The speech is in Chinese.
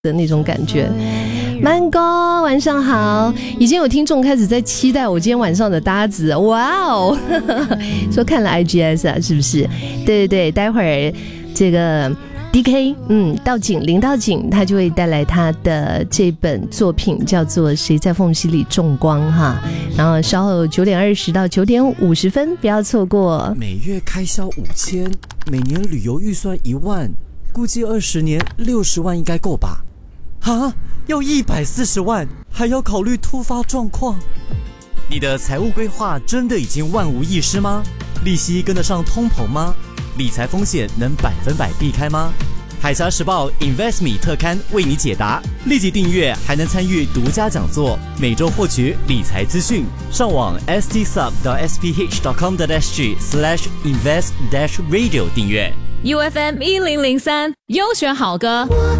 的那种感觉。曼哥晚上好，已经有听众开始在期待我今天晚上的搭子，哇哦说看了 IGS 啊，是不是？对对对，待会儿这个 DK 林道景他就会带来他的这本作品叫做谁在缝隙里种光哈，然后稍后9点20到9点50分不要错过。 每月开销5000，每年旅游预算1万，估计20年60万应该够吧？啊，要140万，还要考虑突发状况。你的财务规划真的已经万无一失吗？利息跟得上通膨吗？理财风险能100%避开吗？海峡时报 InvestMe 特刊为你解答，立即订阅还能参与独家讲座，每周获取理财资讯。上网 stsub.sph.com.sg/invest-radio 订阅。 UFM 1003优选好歌。